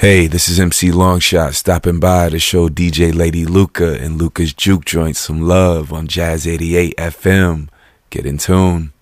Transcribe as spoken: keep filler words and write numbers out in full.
Hey, this is M C Longshot stopping by to show D J Lady Luca and Luca's Juke Joint some love on Jazz eighty-eight F M. Get in tune.